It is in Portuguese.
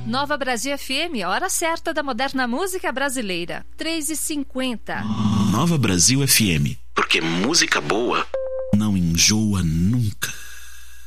Nova Brasil FM, hora certa da moderna música brasileira, 3h50. Nova Brasil FM, porque música boa não enjoa nunca.